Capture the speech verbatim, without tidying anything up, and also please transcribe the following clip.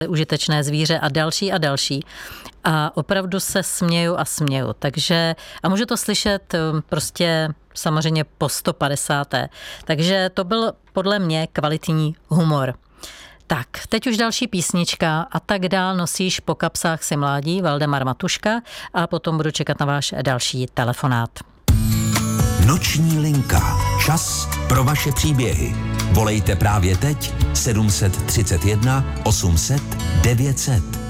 Užitečné zvíře a další a další. A opravdu se směju a směju. Takže, a můžu to slyšet prostě samozřejmě po sto padesáté. Takže to byl podle mě kvalitní humor. Tak, teď už další písnička A tak dál nosíš po kapsách si mládí, Valdemar Matuška, a potom budu čekat na váš další telefonát. Noční linka. Čas pro vaše příběhy. Volejte právě teď sedm set třicet jedna osm set devět set.